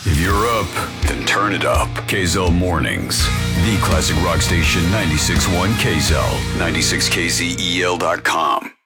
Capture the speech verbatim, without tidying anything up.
If you're up, then turn it up. K Z L Mornings. The classic rock station ninety-six point one K Z L. ninety-six K Z E L dot com.